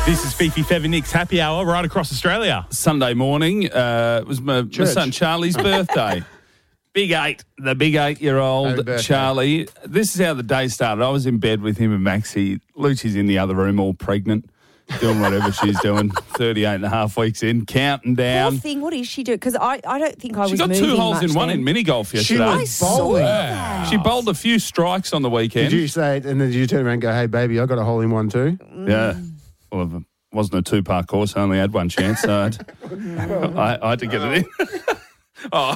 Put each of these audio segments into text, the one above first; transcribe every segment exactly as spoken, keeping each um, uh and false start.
This is Fifi Fev Nick's Happy Hour right across Australia. Sunday morning, uh, it was my, my son Charlie's birthday. Big eight, the big eight-year-old Charlie. This is how the day started. I was in bed with him and Maxie. Lucy's in the other room, all pregnant, doing whatever she's doing, thirty-eight and a half weeks in, counting down. Poor thing, what is she doing? Because I, I don't think I She was got moving two holes in much one then. in mini golf yesterday. She I was saw bowling. that. She bowled a few strikes on the weekend. Did you say it, and then did you turn around and go, hey, baby, I got a hole in one too? Yeah. Well, it wasn't a two-part course. I only had one chance, so I'd, I, I had to get it in. oh.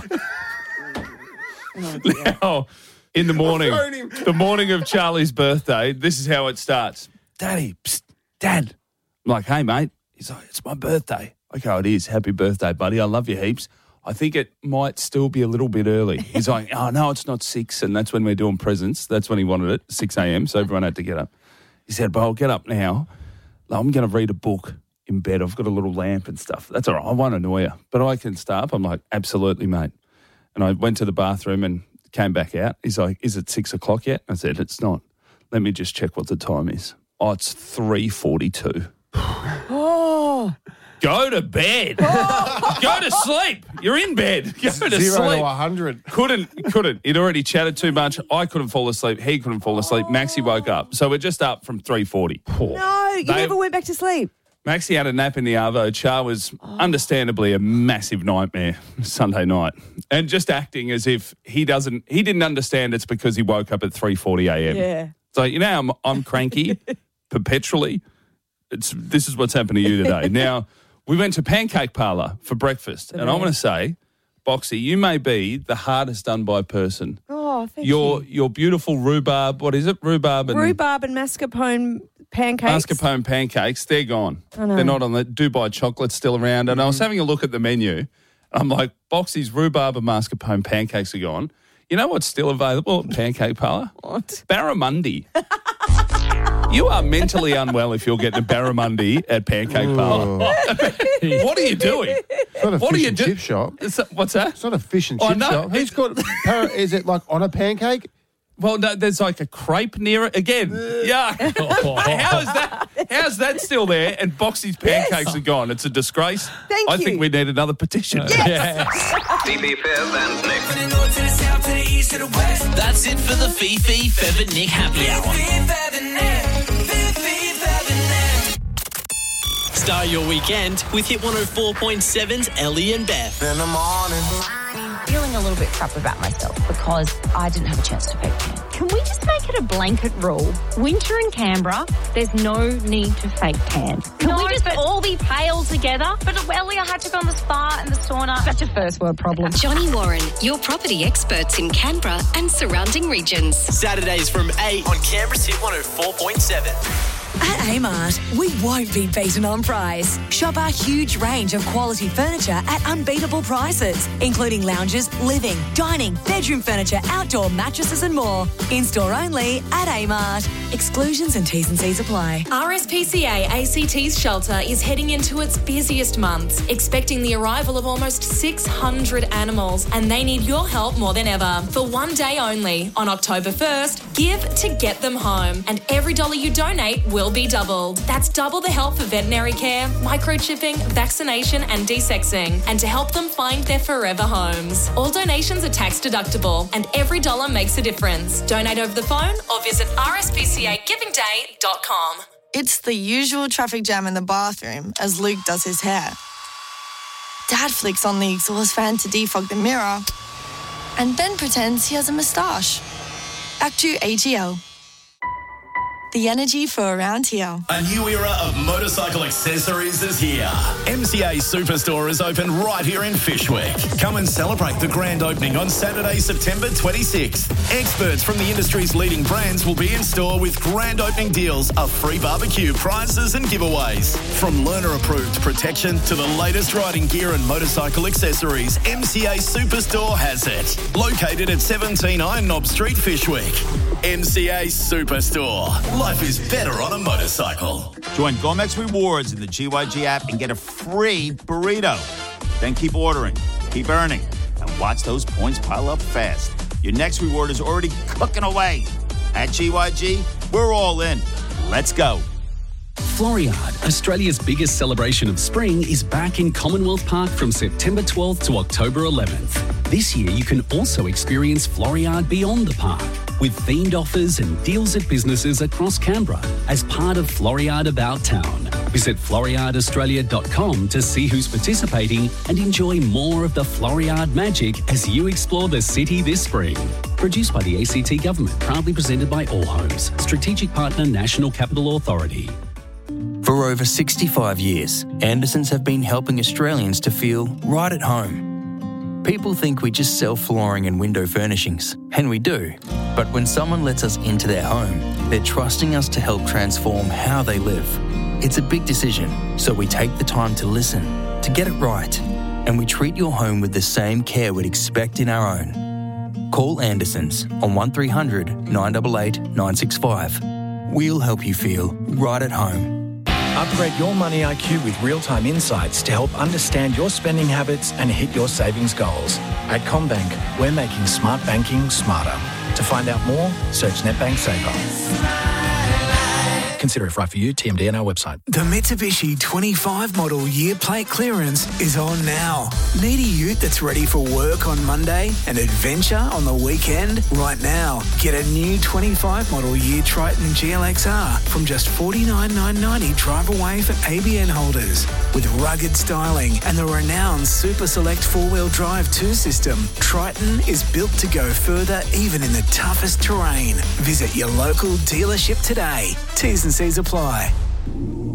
Now, in the morning, the morning of Charlie's birthday, this is how it starts. Daddy, psst, Dad. I'm like, hey, mate. He's like, it's my birthday. Okay, it is. Happy birthday, buddy. I love you heaps. I think it might still be a little bit early. He's like, oh, no, it's not six, and that's when we're doing presents. That's when he wanted it, six a.m., so everyone had to get up. He said, but I'll get up now. I'm going to read a book in bed. I've got a little lamp and stuff. That's all right. I won't annoy you, but I can stay up. I'm like, absolutely, mate. And I went to the bathroom and came back out. He's like, is it six o'clock yet? I said, it's not. Let me just check what the time is. Oh, it's three forty-two. Oh. Go to bed. Oh. Go to sleep. You're in bed. Go to Zero sleep. to one hundred. Couldn't, couldn't. He'd already chatted too much. I couldn't fall asleep. He couldn't fall asleep. Maxie woke up. So we're just up from three forty. No, you They- never went back to sleep. Maxie had a nap in the arvo. Char was understandably a massive nightmare Sunday night, and just acting as if he doesn't. He didn't understand it's because he woke up at three forty a.m. Yeah. So you know, I'm I'm cranky perpetually. It's this is what's happened to you today. Now we went to Pancake Parlour for breakfast, and I want to say, Boxy, you may be the hardest done by person. Oh, thank Your you. your beautiful rhubarb. What is it? Rhubarb and Rhubarb and mascarpone pancakes. mascarpone pancakes, they're gone. I know. They're not on the Dubai chocolate's still around. And I was having a look at the menu. I'm like, Boxy's rhubarb and mascarpone pancakes are gone. You know what's still available at Pancake Parlour? What? Barramundi. You are mentally unwell if you're getting a barramundi at Pancake Parlour. What are you doing? It's not a What are fish you and do- chip shop. It's a- What's that? It's not a fish and Oh, chip no. shop. Who's got, para, is it like on a pancake? Well, no, there's like a crepe near it. Again, yeah. How is that? How's that still there? And Boxy's pancakes Yes. are gone. It's a disgrace. Thank I you. think we need another petition. Fifi, Fev and Nick. That's it for the Fifi, Fev and Nick Happy Hour. Start your weekend with Hit one oh four point seven's Ellie and Beth. In the morning. Feeling a little bit crap about myself because I didn't have a chance to fake tan. Can we just make it a blanket rule? Winter in Canberra, there's no need to fake tan. Can No, we just but- all be pale together? But Ellie, I had to go on the spa and the sauna. Such a first world problem. Johnny Warren, your property experts in Canberra and surrounding regions. Saturdays from eight on Canberra's Hit one oh four point seven. At Amart, we won't be beaten on price. Shop our huge range of quality furniture at unbeatable prices, including lounges, living, dining, bedroom furniture, outdoor mattresses and more. In-store only at Amart. Exclusions and T's and C's apply. R S P C A A C T's shelter is heading into its busiest months, expecting the arrival of almost six hundred animals, and they need your help more than ever. For one day only, on October first, give to get them home, and every dollar you donate will be doubled. That's double the help for veterinary care, microchipping, vaccination and desexing, and to help them find their forever homes. All donations are tax deductible, and every dollar makes a difference. Donate over the phone or visit r s p c a giving day dot com. It's the usual traffic jam in the bathroom as Luke does his hair. Dad flicks on the exhaust fan to defog the mirror, and Ben pretends he has a moustache. Back to A T L. The energy for around here. A new era of motorcycle accessories is here. M C A Superstore is open right here in Fyshwick. Come and celebrate the grand opening on Saturday, September twenty-sixth. Experts from the industry's leading brands will be in store with grand opening deals of free barbecue, prizes and giveaways. From learner-approved protection to the latest riding gear and motorcycle accessories, M C A Superstore has it. Located at seventeen Iron Knob Street, Fyshwick. M C A Superstore. Life is better on a motorcycle. Join Gomex Rewards in the G Y G app and get a free burrito. Then keep ordering, keep earning, and watch those points pile up fast. Your next reward is already cooking away. At G Y G, we're all in. Let's go. Floriade, Australia's biggest celebration of spring, is back in Commonwealth Park from September twelfth to October eleventh. This year, you can also experience Floriade beyond the park, with themed offers and deals at businesses across Canberra as part of Floriade About Town. Visit floriade australia dot com to see who's participating and enjoy more of the Floriade magic as you explore the city this spring. Produced by the A C T Government, proudly presented by Allhomes, strategic partner National Capital Authority. For over sixty-five years, Andersons have been helping Australians to feel right at home. People think we just sell flooring and window furnishings, and we do. But when someone lets us into their home, they're trusting us to help transform how they live. It's a big decision, so we take the time to listen, to get it right, and we treat your home with the same care we'd expect in our own. Call Andersons on one three hundred nine eight eight nine six five. We'll help you feel right at home. Upgrade your money I Q with real-time insights to help understand your spending habits and hit your savings goals. At CommBank, we're making smart banking smarter. To find out more, search NetBank Saver. Consider if right for you, T M D and our website. The Mitsubishi twenty-five model year plate clearance is on now. Need a ute that's ready for work on Monday and adventure on the weekend? Right now, get a new twenty-five model year Triton G L X R from just forty-nine thousand nine hundred ninety dollars drive away for A B N holders. With rugged styling and the renowned Super Select four-wheel drive two system, Triton is built to go further even in the toughest terrain. Visit your local dealership today. T's and C's apply.